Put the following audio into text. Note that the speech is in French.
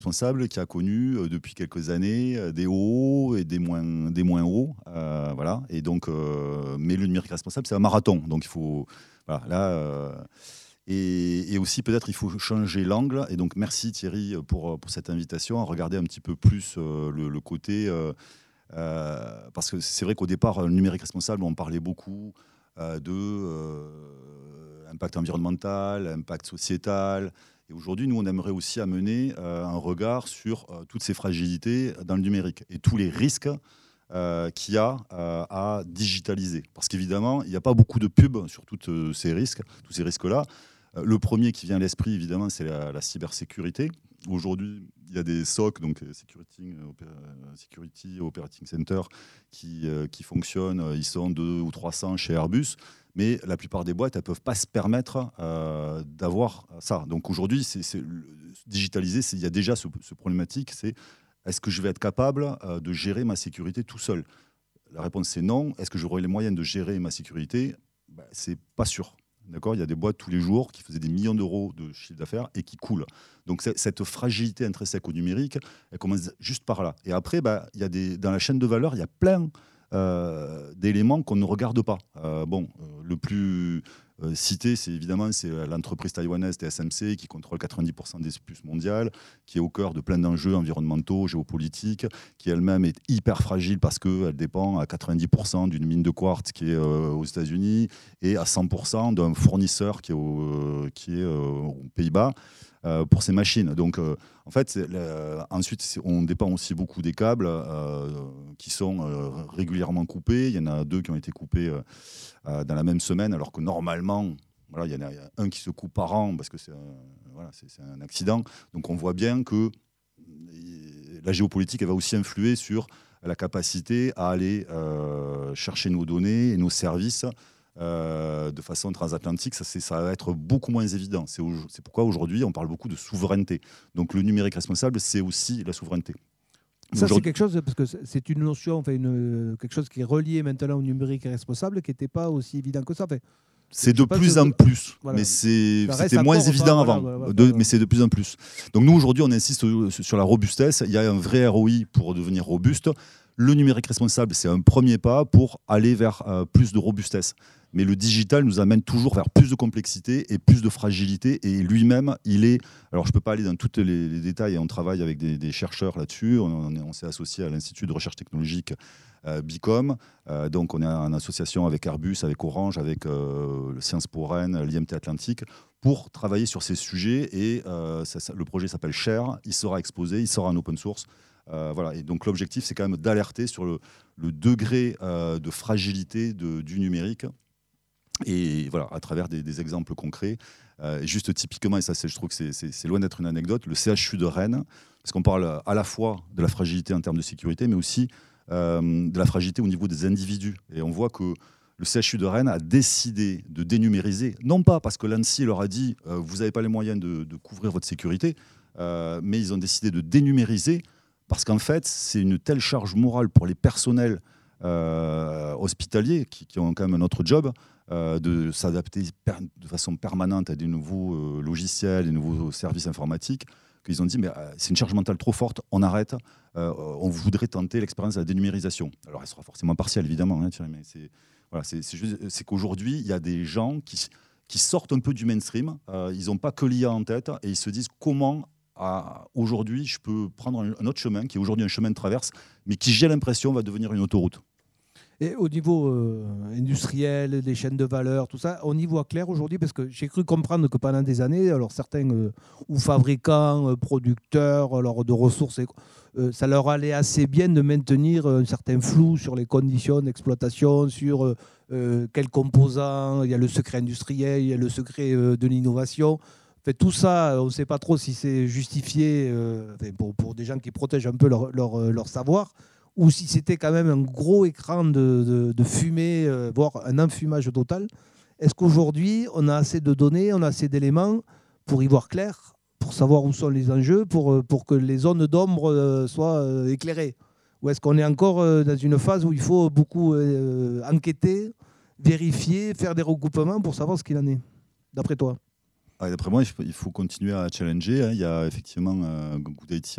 responsable qui a connu depuis quelques années des hauts et des moins hauts. Voilà. Et donc, mais le numérique responsable, c'est un marathon. Donc il faut. Voilà, là. Et aussi, peut-être, il faut changer l'angle. Et donc, merci Thierry pour cette invitation à regarder un petit peu plus le côté. Parce que c'est vrai qu'au départ, le numérique responsable, on parlait beaucoup impact environnemental, impact sociétal. Et aujourd'hui, nous, on aimerait aussi amener un regard sur toutes ces fragilités dans le numérique et tous les risques qu'il y a à digitaliser. Parce qu'évidemment, il n'y a pas beaucoup de pubs sur tous ces risques-là. Le premier qui vient à l'esprit, évidemment, c'est la cybersécurité. Aujourd'hui, il y a des SOC, donc Security Operating Center, qui fonctionnent. Ils sont 200 ou 300 chez Airbus. Mais la plupart des boîtes, elles ne peuvent pas se permettre d'avoir ça. Donc aujourd'hui, digitaliser, il y a déjà ce problématique, c'est est-ce que je vais être capable de gérer ma sécurité tout seul? La réponse, c'est non. Est-ce que j'aurai les moyens de gérer ma sécurité? C'est pas sûr. D'accord, il y a des boîtes tous les jours qui faisaient des millions d'euros de chiffre d'affaires et qui coulent. Donc cette fragilité intrinsèque au numérique, elle commence juste par là. Et après, il y a dans la chaîne de valeur, il y a plein d'éléments qu'on ne regarde pas. Le plus cité, c'est l'entreprise taïwanaise TSMC qui contrôle 90% des puces mondiales, qui est au cœur de plein d'enjeux environnementaux, géopolitiques, qui elle-même est hyper fragile parce qu'elle dépend à 90% d'une mine de quartz qui est aux États-Unis et à 100% d'un fournisseur qui est aux Pays-Bas. Pour ces machines. Donc, en fait, ensuite, on dépend aussi beaucoup des câbles qui sont régulièrement coupés. Il y en a 2 qui ont été coupés dans la même semaine, alors que normalement, voilà, il y en a un qui se coupe par an parce que c'est un accident. Donc, on voit bien que la géopolitique, elle va aussi influer sur la capacité à aller chercher nos données et nos services de façon transatlantique. Ça va être beaucoup moins évident. C'est pourquoi aujourd'hui, on parle beaucoup de souveraineté. Donc le numérique responsable, c'est aussi la souveraineté. Ça, c'est quelque chose, parce que c'est une notion, quelque chose qui est relié maintenant au numérique responsable, qui n'était pas aussi évident que ça. C'est de plus en plus, voilà. Mais c'était moins évident avant, mais c'est de plus en plus. Donc nous, aujourd'hui, on insiste sur la robustesse. Il y a un vrai ROI pour devenir robuste. Le numérique responsable, c'est un premier pas pour aller vers plus de robustesse. Mais le digital nous amène toujours vers plus de complexité et plus de fragilité. Et lui-même, il est... Alors, je ne peux pas aller dans tous les détails, et on travaille avec des chercheurs là-dessus. On s'est associé à l'Institut de recherche technologique BICOM. Donc, on est en association avec Airbus, avec Orange, avec le Sciences Po Rennes, l'IMT Atlantique, pour travailler sur ces sujets. Et le projet s'appelle SHARE. Il sera exposé, il sera en open source. Voilà. Et donc, l'objectif, c'est quand même d'alerter sur le degré de fragilité du numérique. Et voilà, à travers des exemples concrets. Juste typiquement, et ça, je trouve que c'est loin d'être une anecdote, le CHU de Rennes, parce qu'on parle à la fois de la fragilité en termes de sécurité, mais aussi de la fragilité au niveau des individus. Et on voit que le CHU de Rennes a décidé de dénumériser, non pas parce que l'ANSSI leur a dit vous n'avez pas les moyens de couvrir votre sécurité, mais ils ont décidé de dénumériser parce qu'en fait, c'est une telle charge morale pour les personnels hospitaliers qui ont quand même un autre job, de s'adapter de façon permanente à des nouveaux logiciels, des nouveaux services informatiques, qu'ils ont dit mais c'est une charge mentale trop forte, on arrête, on voudrait tenter l'expérience de la dénumérisation. Alors elle sera forcément partielle évidemment, hein, mais c'est qu'aujourd'hui il y a des gens qui sortent un peu du mainstream, ils n'ont pas que l'IA en tête et ils se disent comment aujourd'hui je peux prendre un autre chemin qui est aujourd'hui un chemin de traverse mais qui j'ai l'impression va devenir une autoroute. Et au niveau industriel, des chaînes de valeur, tout ça, on y voit clair aujourd'hui, parce que j'ai cru comprendre que pendant des années, alors certains ou fabricants, producteurs alors de ressources, ça leur allait assez bien de maintenir un certain flou sur les conditions d'exploitation, sur quels composants, il y a le secret industriel, il y a le secret de l'innovation. Tout ça, on ne sait pas trop si c'est justifié pour des gens qui protègent un peu leur savoir, ou si c'était quand même un gros écran de fumée, voire un enfumage total. Est-ce qu'aujourd'hui, on a assez de données, on a assez d'éléments pour y voir clair, pour savoir où sont les enjeux, pour que les zones d'ombre soient éclairées? Ou est-ce qu'on est encore dans une phase où il faut beaucoup enquêter, vérifier, faire des recoupements pour savoir ce qu'il en est, d'après toi? D'après moi, il faut continuer à challenger, hein. Il y a effectivement Good